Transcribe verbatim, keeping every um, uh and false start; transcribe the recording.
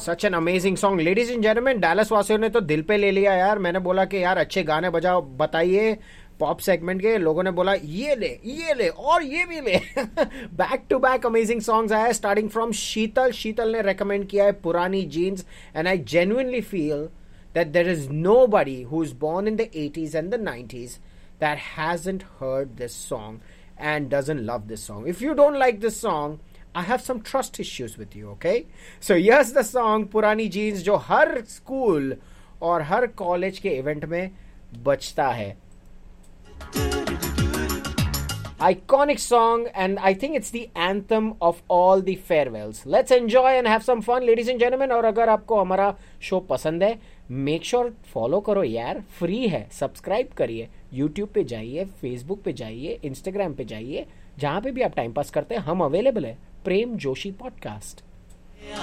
Such an amazing song ladies and gentleman. Dallas वासियों ने तो दिल पे ले लिया यार. मैंने बोला कि यार अच्छे गाने बजाओ बताइए पॉप सेगमेंट के. लोगों ने बोला ये ले ये ले और ये भी ले. Back to back amazing songs आया स्टार्टिंग फ्रॉम शीतल. शीतल ने रेकमेंड किया है पुरानी jeans and I genuinely feel that there is nobody who is born in the eighties and the nineties that hasn't heard this song and doesn't love this song. If you don't like this song, I have some trust issues with you, okay? So here's the song Purani Jeans जो हर school और हर college के event में बजता है. Iconic song and I think it's the anthem of all the farewells. Let's enjoy and have some fun ladies and gentlemen. और अगर आपको हमारा शो पसंद है मेक श्योर फॉलो करो यार. फ्री है. सब्सक्राइब करिए. यूट्यूब पे जाइए, फेसबुक पे जाइए, इंस्टाग्राम पे जाइए. जहाँ पे भी आप टाइम पास करते हैं हम अवेलेबल है. प्रेम जोशी पॉडकास्ट.